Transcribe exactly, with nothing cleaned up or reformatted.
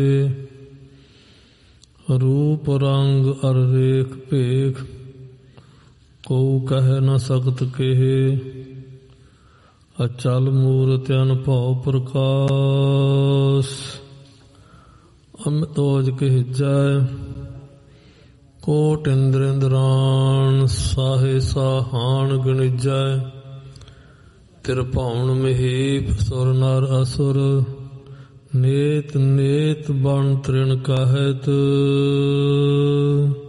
रूप रंग अर रेख भेख, को कह न सकत केहे। अचल मूरत अनुभव प्रकाश, अमित ओज कहजै। कोट इंद्र इंद्राण, साहे साहान गणिजै। त्रिभुवन महीप, सुर नर असुर। नेत नेत बन तृण कहत।